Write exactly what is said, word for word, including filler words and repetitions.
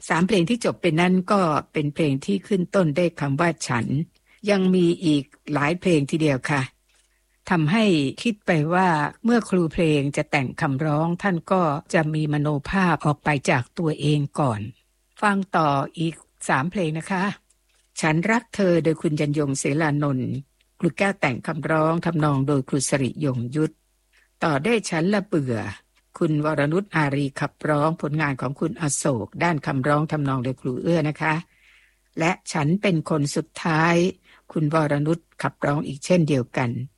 สามเพลงที่จบไปนั้นก็เป็นเพลงที่ขึ้นต้นด้วยคำว่าฉันยังมีอีกหลายเพลงทีเดียวค่ะทำให้คิดไปว่าเมื่อครูเพลงจะแต่งคำร้องท่านก็จะมีมโนภาพออกไปจากตัวเองก่อนฟังต่ออีกสามเพลงนะคะฉันรักเธอโดยคุณยันยงเสลานนท์ครูแก้วแต่งคำร้องทำนองโดยครูสริยงยุทธต่อได้ฉันละเบื่อคุณวรนุชอารีขับร้องผลงานของคุณอโศกด้านคำร้องทำนองโดยครูเอื้อนะคะและฉันเป็นคนสุดท้ายคุณวรนุชขับร้องอีกเช่นเดียวกัน